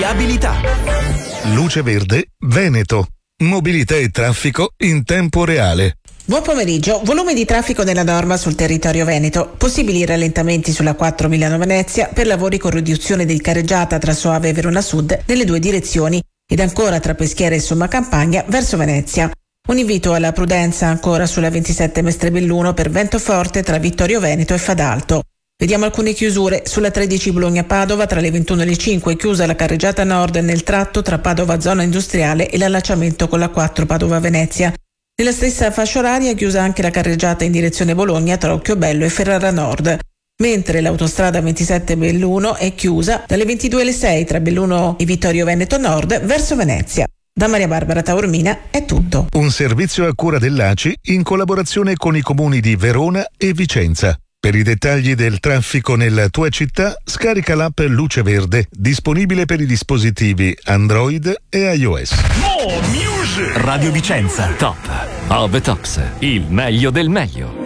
Viabilità. Luce Verde Veneto. Mobilità e traffico in tempo reale. Buon pomeriggio. Volume di traffico nella norma sul territorio veneto. Possibili rallentamenti sulla 4 Milano-Venezia per lavori con riduzione di carreggiata tra Soave e Verona Sud nelle due direzioni ed ancora tra Peschiera e Somma Campagna verso Venezia. Un invito alla prudenza ancora sulla 27 Mestre Belluno per vento forte tra Vittorio Veneto e Fadalto. Vediamo alcune chiusure. Sulla 13 Bologna-Padova tra le 21 e le 5 chiusa la carreggiata nord nel tratto tra Padova zona industriale e l'allacciamento con la 4 Padova-Venezia. Nella stessa fascia oraria è chiusa anche la carreggiata in direzione Bologna tra Occhiobello e Ferrara Nord, mentre l'autostrada 27 Belluno è chiusa dalle 22 alle 6 tra Belluno e Vittorio Veneto Nord verso Venezia. Da Maria Barbara Taormina è tutto. Un servizio a cura dell'ACI in collaborazione con i comuni di Verona e Vicenza. Per i dettagli del traffico nella tua città, scarica l'app Luce Verde, disponibile per i dispositivi Android e iOS. Radio Vicenza. Top of the Tops. Il meglio del meglio.